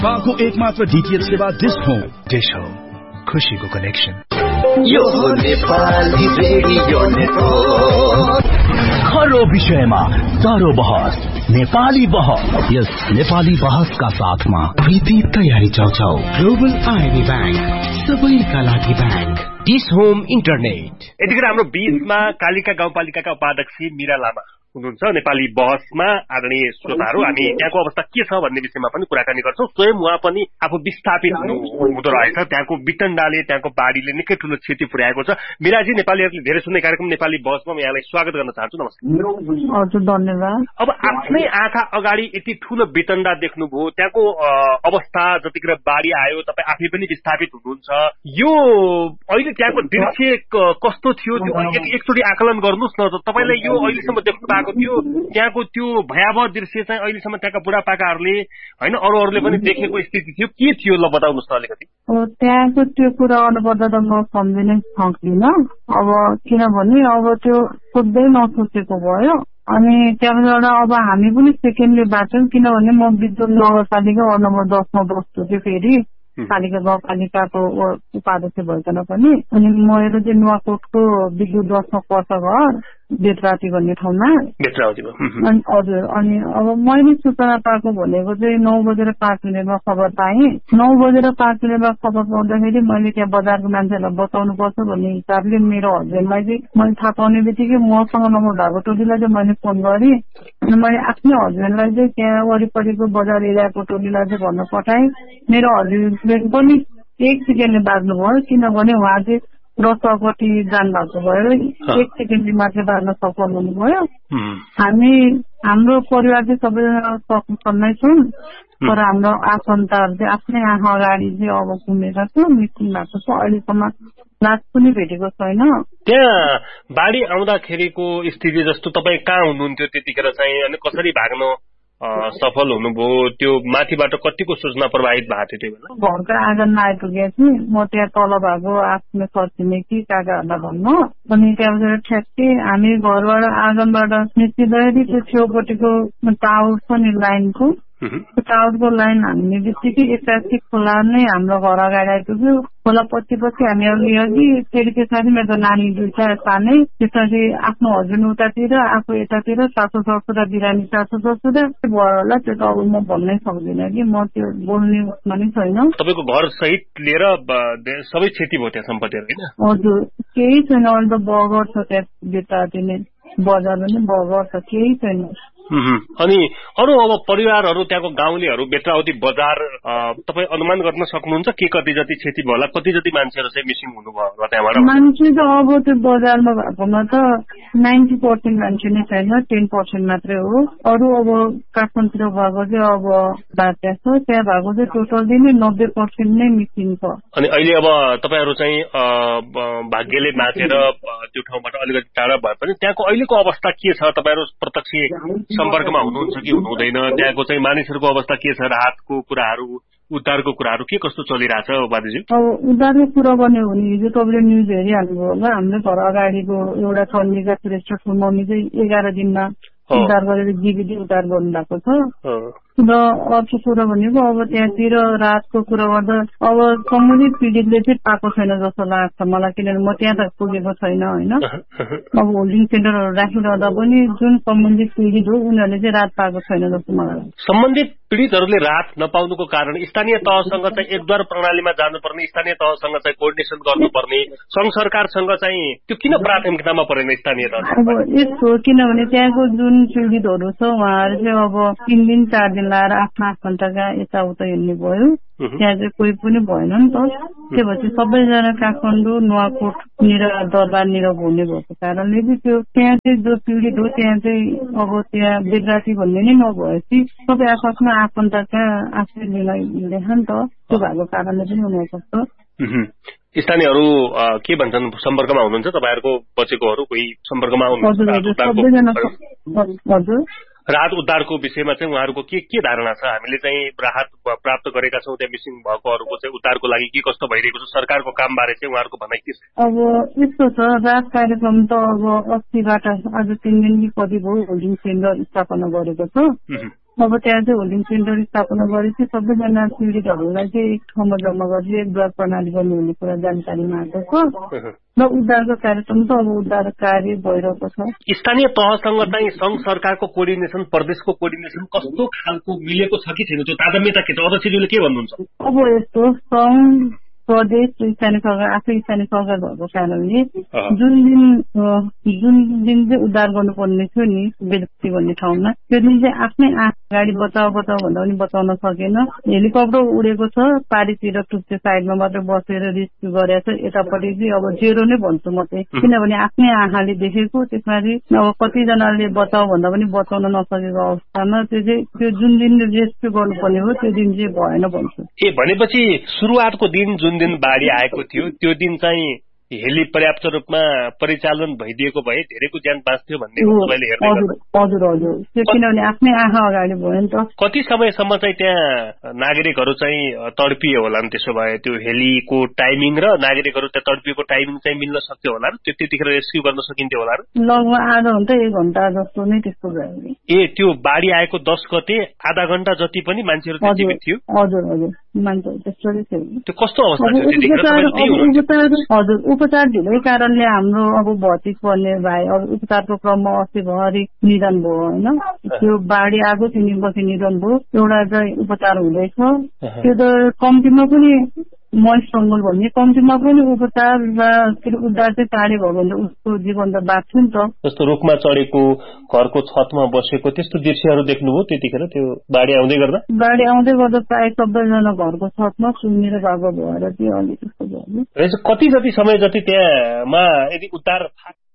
नेपालको एकमात्र डीटीएच सेवा डिश होम। खुशीको कनेक्सन। यो हो नेपाली रेडियो नेटवर्क। खरो विषयमा तारो बहस, नेपाली बहस। यस नेपाली बहसका साथमा प्रीति तयारी चौचौ, ग्लोबल आईबी बैंक, सबैका लागि बैंक, डिश होम इन्टरनेट। यतिखेर हाम्रो बीचमा कालिका गाउँपालिकाका उपाध्यक्ष मीरा लामा हुनुहुन्छ। नेपाली बहसमा आदरणीय श्रोताहरू, हामी त्यहाँको अवस्था के छ भन्ने विषयमा पनि कुराकानी गर्छौं। स्वयं उहाँ पनि आफू विस्थापित हुँदो रहेछ। त्यहाँको वितण्डाले, त्यहाँको बाढीले निकै ठूलो क्षति पुर्याएको छ। मीराजी, नेपालीहरूले धेरै सुन्ने कार्यक्रम नेपाली बहसमा म यहाँलाई स्वागत गर्न चाहन्छु। नमस्कार। हजुर, धन्यवाद। अब आफ्नै आँखा अगाडि यति ठूलो वितण्डा देख्नुभयो, त्यहाँको अवस्था, जतिखेर बाढी आयो तपाई आफै पनि विस्थापित हुनुहुन्छ, यो अहिले त्यहाँको दृश्य कस्तो थियो त्यो एकचोटि आकलन गर्नुस् न। तपाईलाई यो अहिलेसम्म देख्नु भएको थियो त्यहाँको त्यो भयावह दृश्य चाहिँ अहिलेसम्म त्यहाँका बुढापाकाहरूले हैन अरूहरूले पनि देखेको स्थिति थियो, के थियो ल बताउनुस् त अलिकति। त्यहाँको त्यो कुरा गर्नुपर्दा त म सम्झिनै सक्दिनँ। अब किनभने अब त्यो सोध्दै नसोचेको भयो। अनि त्यहाँबाट अब हामी पनि सेकेन्डले बाँच्यौँ, किनभने म विद्युत नगरपालिका वार्ड नम्बर 10 मा बस्छु थियो फेरि कालिका गाउँपालिकाको उपाध्यक्ष भइकन पनि। अनि मेरो चाहिँ नुवाकोटको विद्युत 10 मा पर्छ घर, बेतराती भन्ने ठाउँमा। हजुर। अनि अब मैले सूचना पाएको भनेको चाहिँ 9:05 खबर पाएँ। 9:05 खबर पाउँदाखेरि मैले त्यहाँ बजारको मान्छेहरूलाई बचाउनु पर्छ भन्ने हिसाबले मेरो हस्बेन्डलाई चाहिँ मैले थाहा पाउने बित्तिकै मसँग नम्बर भएको टोलीलाई चाहिँ मैले फोन गरेँ। अनि मैले आफ्नै हस्बेन्डलाई चाहिँ त्यहाँ वरिपरिको बजार एरियाको टोलीलाई चाहिँ भन्न पठाएँ। मेरो हस्बेन्ड पनि एक सेकेन्डले बाँच्नु भयो, किनभने उहाँ चाहिँ रसपट्टि जानु भएको भएर एक सेकेन्डले मात्रै बाँच्न सफल हुनुभयो। हाम्रो परिवार चाहिँ सबैजना सकुशल छौँ, तर हाम्रो आफन्तहरू चाहिँ आफ्नै आँखा अगाडि चाहिँ अब घुमेर छ, मृत्यु भएको छ। अहिलेसम्म लास पनि भेटेको छैन। त्यहाँ बाढी आउँदाखेरिको स्थिति जस्तो तपाईँ कहाँ हुनुहुन्थ्यो त्यतिखेर चाहिँ, अनि कसरी भाग्न सफल हुनुभयो, त्यो माथिबाट कतिको सूचना प्रभावित भएको थियो त्यो बेला? घरको आँगनमा आइपुगेको थिएँ म, त्यहाँ तल भएको आफ्नो छरछिमेकी काकाहरूलाई भन्नु। अनि त्यहाँबाट ठ्याक्कै हामी घरबाट आँगनबाट निस्किँदाखेरि त्यो छेउपट्टिको टावर छ नि लाइनको, त्यो टावरको लाइन हान्ने बित्तिकै एकाएकी खोला नै हाम्रो घर अगाडि आइपुग्यो। खोला पछि हामी अघि फेरि त्यसरी मेरो नानी दुईटा सानै, त्यसरी आफ्नो हस्बेन्ड उतातिर आफू यतातिर, सासू ससुरा बिरामी सासू ससुरा भयो होला। त्यो त अब म भन्नै सक्दिनँ कि म त्यो बोल्ने उसमा नै छैन। तपाईँको घर सहित लिएर सबै क्षति भयो त्यहाँ सम्पत्तिहरू होइन? हजुर, केही छैन। अहिले त बगर छ त्यहाँ बेतादिने बजार पनि बगर छ, केही छैन। अनि अरू अब परिवारहरू त्यहाँको गाउँलेहरू बेत्रावती बजार तपाईँ अनुमान गर्न सक्नुहुन्छ के कति जति क्षति भयो होला, कति जति मान्छेहरू चाहिँ मिसिङ हुनुभयो होला त्यहाँबाट? मान्छे त अब त्यो बजारमा भएकोमा त 90% मान्छे नै छैन, 10% मात्रै हो। अरू अब काठमाडौँतिर भएको चाहिँ अब बाँच्या छ, त्यहाँ भएको चाहिँ टोटल्ली नै 90% नै मिसिङ छ। अनि अहिले अब तपाईँहरू चाहिँ भाग्यले बाँचेर त्यो ठाउँबाट अलिकति टाढा भए पनि त्यहाँको अहिलेको अवस्था के छ? तपाईँहरू प्रत्यक्ष सम्पर्कमा हुनुहुन्छ कि हुनुहुँदैन? त्यहाँको चाहिँ मानिसहरूको अवस्था के छ? राहतको कुराहरू, उद्धारको कुराहरू के कस्तो चलिरहेछ उपाध्यक्ष? अब उद्धारको कुरा गर्ने हो भने हिजो तपाईँले न्युज हेरिहाल्नुभयो होला। हाम्रो घर अगाडिको एउटा चण्डिका सुरेश्वर मम्मी चाहिँ 11 दिनमा उद्धार गरेर जीवित उद्धार गर्नु भएको छ। र अर्को कुरा भनेको अब त्यहाँतिर रातको कुरा गर्दा अब सम्बन्धित पीडितले चाहिँ पाएको छैन जस्तो लाग्छ मलाई, किनभने म त्यहाँ त पुगेको छैन होइन। अब होल्डिङ सेन्टरहरू राखिरहँदा पनि जुन सम्बन्धित पीडित हो उनीहरूले चाहिँ रात पाएको छैन जस्तो मलाई लाग्छ। सम्बन्धित पीडितहरूले रात नपाउनुको कारण स्थानीय तहसँग चाहिँ एकद्वार प्रणालीमा जानुपर्ने, स्थानीय तहसँग चाहिँ कोअर्डिनेसन गर्नुपर्ने, संघ सरकारसँग चाहिँ त्यो किन प्राथमिकतामा परेन स्थानीय तह? अब यस्तो, किनभने त्यहाँको जुन पीडितहरू छ उहाँहरू चाहिँ अब 3 दिन 4 दिन लाएर आफ्नो आफन्तका यताउता हिँड्ने भयो। त्यहाँ चाहिँ कोही पनि भएन नि त। त्यो भएपछि सबैजना काठमाडौँ नुवाकोटनिर दरबारनिर घुम्ने भएको कारणले चाहिँ त्यो त्यहाँ चाहिँ जो पीडित हो त्यहाँ चाहिँ अब त्यहाँ बेदराती भन्ने नै नभएपछि सबै आफ्नो आफन्तका आश्रय लिन हिँडेछ नि त। त्यो भएको कारणले पनि हुनसक्छ। स्थानीयहरू के भन्छन्? सम्पर्कमा हुनुहुन्छ तपाईँहरूको बचेकोहरू? कोही सम्पर्कमा हुनुहुन्छ? राहत उद्धारको विषयमा चाहिँ उहाँहरूको के धारणा छ? हामीले चाहिँ राहत प्राप्त गरेका छौँ, त्यहाँ मिसिङ भएकोहरूको चाहिँ उद्धारको लागि के कस्तो भइरहेको छ, सरकारको कामबारे चाहिँ उहाँहरूको भनाइ के छ? अब यस्तो छ, राहत कार्यक्रम त अब 80बाट आज 3 दिन कति भयो होल्डिङ सेन्टर स्थापना गरेको छ। अब त्यहाँ चाहिँ होल्डिङ सेन्टर स्थापना गरेपछि सबैजना पीडितहरूलाई चाहिँ एक ठाउँमा जम्मा गरेर एक द्वार प्रणाली गर्ने हुने कुरा जानकारी मागेको र उद्धारको कार्यक्रम त अब उद्धार कार्य भइरहेको छ। स्थानीय तहसँग चाहिँ संघ सरकारको कोर्डिनेसन, प्रदेशको कोर्डिनेसन कस्तो खालको मिलेको छ कि छैन, त्यो तारतम्यता के छ? अध्यक्षज्यूले के भन्नुहुन्छ? अब यस्तो संघ प्रदेश स्थानीय सरकार आफै स्थानीय सरकार भएको कारणले जुन दिन चाहिँ उद्धार गर्नुपर्ने थियो नि बेदती भन्ने ठाउँमा, त्यो दिन चाहिँ आफ्नै अगाडि बचाउ भन्दा पनि बचाउन सकेन। हेलिकप्टर उडेको छ, पारीतिर टुप्चे साइडमा मात्र बसेर रेस्क्यु गरेको छ। यतापट्टि चाहिँ अब जेरो नै भन्छु म चाहिँ, किनभने आफ्नै आँखाले देखेको। त्यसमा चाहिँ अब कतिजनाले बचाउ भन्दा पनि बचाउन नसकेको अवस्थामा त्यो जुन दिन रेस्क्यु गर्नुपर्ने हो त्यो दिन चाहिँ भएन भन्छु। भनेपछि सुरुवातको दिन जुन दिन बाढी आएको थियो त्यो दिन चाहिँ हेली पर्याप्त रूपमा परिचालन भइदिएको भए धेरैको ज्यान बाँच्थ्यो भन्ने तपाईँले हेर्दै हजुर त्यो किनभने आफ्नै आँखा अगाडि भयो नि त। कति समयसम्म चाहिँ त्यहाँ नागरिकहरू चाहिँ तडपिए होला नि? त्यसो भए त्यो हेलीको टाइमिङ र नागरिकहरू त्यहाँ तडपिएको टाइमिङ चाहिँ मिल्न सक्थ्यो होला र त्यतिखेर रेस्क्यु गर्न सकिन्थ्यो होला र? लगभग आधा घण्टा 1 घण्टा जस्तो नै त्यस्तो भयो। त्यो बाढी आएको 10 गते आधा घण्टा जति पनि मान्छेहरू त्यहाँ जीवित थियो? हजुर मान्छेहरू त्यस्तो थियो। त्यो कस्तो अवस्था थियो त्यतिखेर? हजुर उपचार ढिलै कारणले हाम्रो अब भौतिक पर्ने भाइ अब उपचारको क्रममा अस्ति भरि निधन भयो होइन। त्यो बाढी आएको 3 दिनपछि निधन भयो। एउटा चाहिँ उपचार हुँदैछ, त्यो त कम्तीमा पनि महेशङ्गल भन्ने कम्तीमा पनि उपचार र उद्धार चाहिँ चाँडै भयो भने उसको जीवन त बाँच्थ्यो नि त। जस्तो रुखमा चढेको, घरको छतमा बसेको त्यस्तो दृश्यहरू देख्नुभयो त्यतिखेर त्यो बाढी आउँदै गर्दा? बाढी आउँदै गर्दा प्रायः सबैजना घरको छतमा सुन्नेर गएको भएर चाहिँ अलिक त्यस्तो भयो। कति जति समय जति त्यहाँमा यदि उद्धार